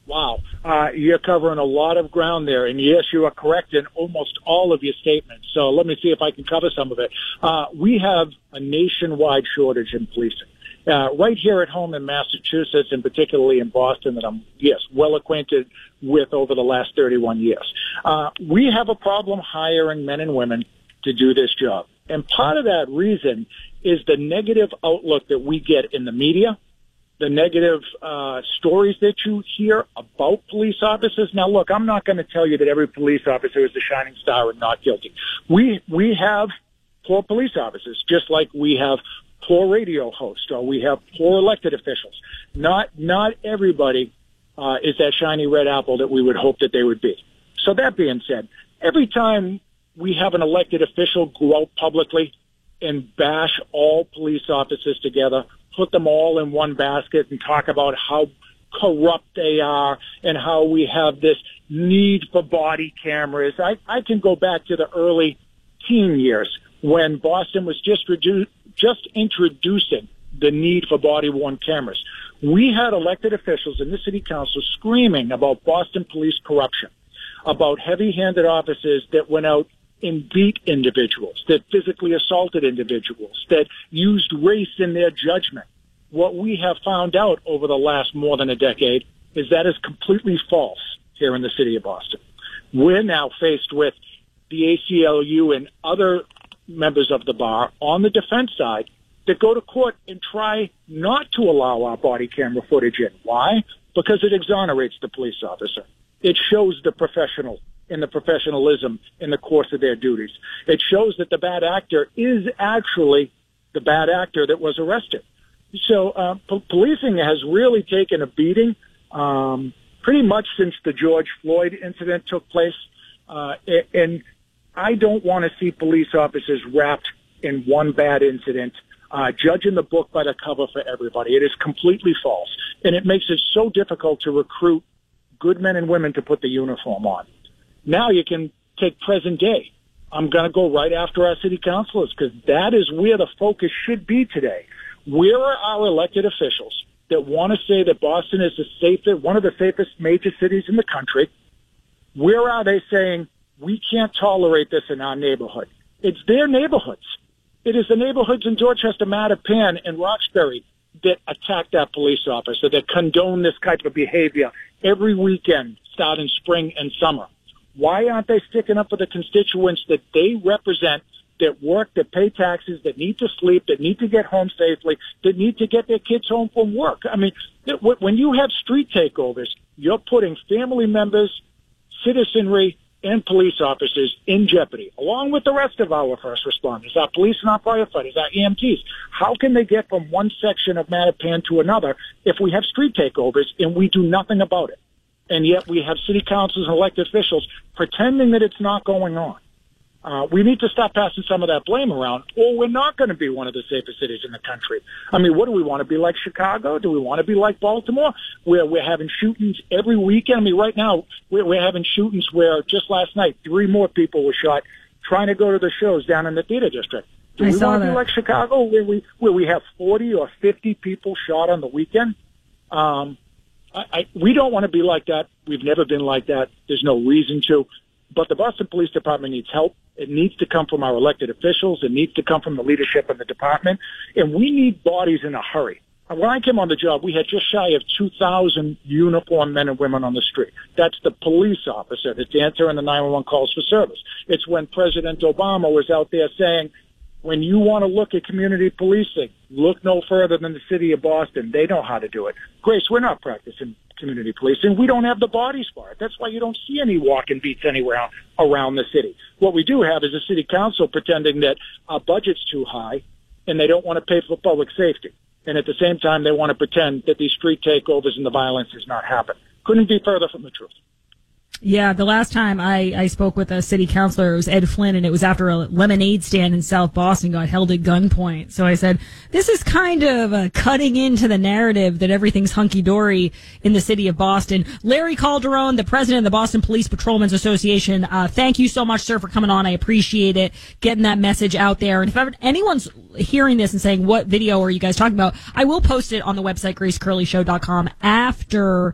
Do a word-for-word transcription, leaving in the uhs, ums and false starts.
Wow. Uh, you're covering a lot of ground there. And yes, you are correct in almost all of your statements. So let me see if I can cover some of it. Uh, we have a nationwide shortage in policing. Uh, right here at home in Massachusetts, and particularly in Boston, that I'm, yes, well acquainted with over the last thirty-one years. Uh, we have a problem hiring men and women to do this job. And part of that reason is the negative outlook that we get in the media, the negative uh, stories that you hear about police officers. Now, look, I'm not going to tell you that every police officer is a shining star and not guilty. We we have poor police officers, just like we have poor radio hosts or we have poor elected officials. Not not everybody uh, is that shiny red apple that we would hope that they would be. So that being said, every time we have an elected official go out publicly and bash all police officers together, put them all in one basket and talk about how corrupt they are and how we have this need for body cameras. I, I can go back to the early teen years when Boston was just redu- just introducing the need for body-worn cameras. We had elected officials in the city council screaming about Boston police corruption, about heavy-handed officers that went out and beat individuals, that physically assaulted individuals, that used race in their judgment. What we have found out over the last more than a decade is that is completely false here in the city of Boston. We're now faced with the A C L U and other members of the bar on the defense side that go to court and try not to allow our body camera footage in. Why? Because it exonerates the police officer. It shows the professional in the professionalism in the course of their duties. It shows that the bad actor is actually the bad actor that was arrested. So uh, po- policing has really taken a beating um, pretty much since the George Floyd incident took place. Uh, and I don't want to see police officers wrapped in one bad incident, uh, judging the book by the cover for everybody. It is completely false. And it makes it so difficult to recruit good men and women to put the uniform on. Now you can take present day. I'm going to go right after our city councilors because that is where the focus should be today. Where are our elected officials that want to say that Boston is the safest, one of the safest major cities in the country? Where are they saying we can't tolerate this in our neighborhood? It's their neighborhoods. It is the neighborhoods in Dorchester, Mattapan, and Roxbury that attack that police officer, that condone this type of behavior every weekend, starting spring and summer. Why aren't they sticking up for the constituents that they represent, that work, that pay taxes, that need to sleep, that need to get home safely, that need to get their kids home from work? I mean, when you have street takeovers, you're putting family members, citizenry, and police officers in jeopardy, along with the rest of our first responders, our police and our firefighters, our E M Ts. How can they get from one section of Mattapan to another if we have street takeovers and we do nothing about it? And yet we have city councils and elected officials pretending that it's not going on. Uh, we need to stop passing some of that blame around, or we're not going to be one of the safest cities in the country. I mean, what do we want to be like Chicago? Do we want to be like Baltimore, where we're having shootings every weekend? I mean, right now, we're, we're having shootings where just last night, three more people were shot trying to go to the shows down in the theater district. Do I we want to that. be like Chicago, where we where we have forty or fifty people shot on the weekend? Um, I, I, we don't want to be like that. We've never been like that. There's no reason to. But the Boston Police Department needs help. It needs to come from our elected officials. It needs to come from the leadership of the department. And we need bodies in a hurry. When I came on the job, we had just shy of two thousand uniformed men and women on the street. That's the police officer that's answering the nine one one calls for service. It's when President Obama was out there saying, when you want to look at community policing, look no further than the city of Boston. They know how to do it. Grace, we're not practicing community policing. We don't have the bodies for it. That's why you don't see any walking beats anywhere around the city. What we do have is a city council pretending that our budget's too high and they don't want to pay for public safety. And at the same time, they want to pretend that these street takeovers and the violence has not happened. Couldn't be further from the truth. Yeah, the last time I, I spoke with a city councilor, it was Ed Flynn, and it was after a lemonade stand in South Boston got held at gunpoint. So I said, this is kind of uh, cutting into the narrative that everything's hunky-dory in the city of Boston. Larry Calderon, the president of the Boston Police Patrolmen's Association, uh, thank you so much, sir, for coming on. I appreciate it, getting that message out there. And if ever, anyone's hearing this and saying, what video are you guys talking about? I will post it on the website, grace curley show dot com, after